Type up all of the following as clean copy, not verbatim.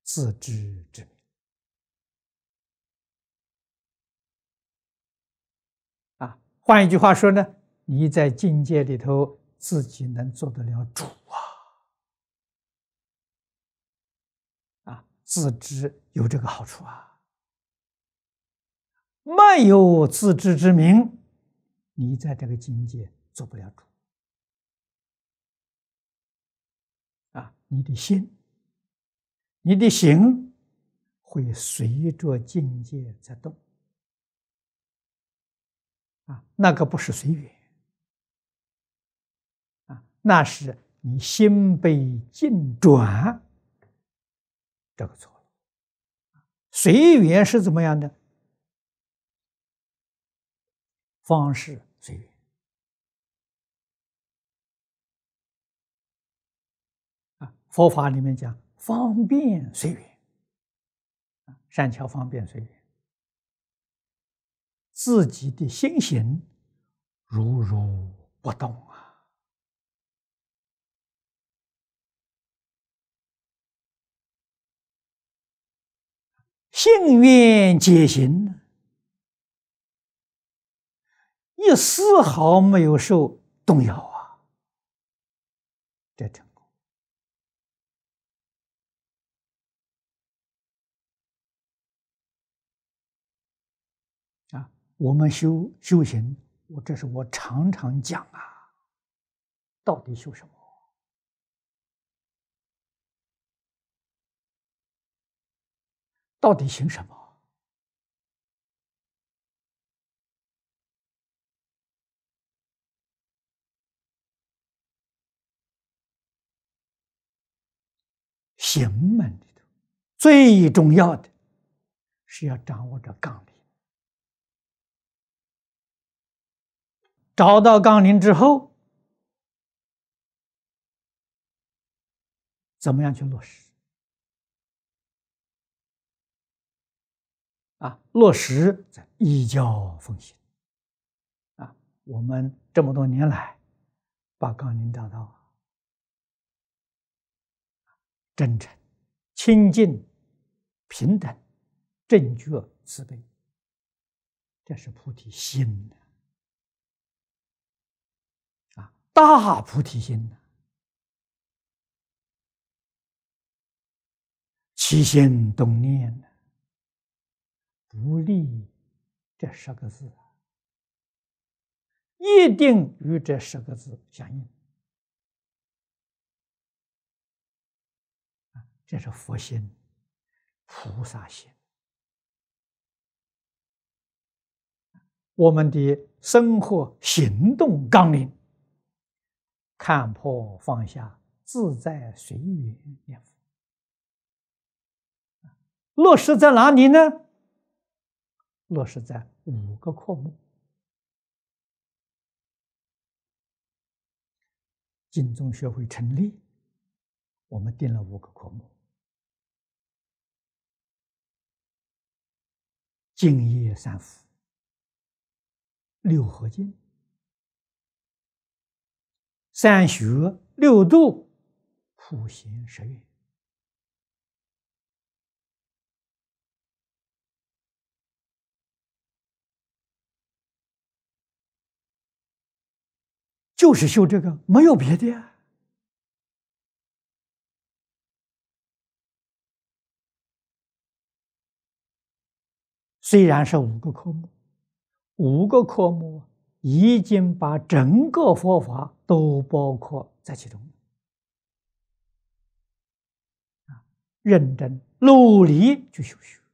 自知之明。换一句话说呢，你在境界里头自己能做得了主自知有这个好处没有自知之明，你在这个境界做不了主你的心、你的行会随着境界在动那个不是随缘那是你心被境转，这个错了。随缘是怎么样的？方式随缘佛法里面讲方便随缘善巧方便随缘，自己的心行如如不动信愿解行，一丝毫没有受动摇这成功我们修行，这是我常常讲到底修什么？到底行什么？行门里头最重要的是要掌握着纲领，找到纲领之后，怎么样去落实？落实在依教奉行我们这么多年来把纲领找到真诚、清净、平等、正觉、慈悲，这是菩提心大菩提心起心动念不离这10个字一定与这10个字相应这是佛心、菩萨心。我们的生活行动纲领，看破放下，自在随缘念佛，落实在哪里呢？落实在5个科目。净宗学会成立，我们定了5个科目：净业三福、6合敬、3学6度、普贤10愿。就是修这个，没有别的虽然是5个科目，5个科目已经把整个佛法都包括在其中认真努力去修。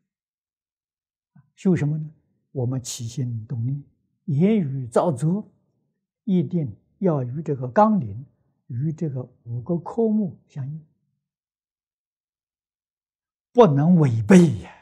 修什么呢？我们起心动念、言语造作，一定要与这个纲领、与这个5个科目相应，不能违背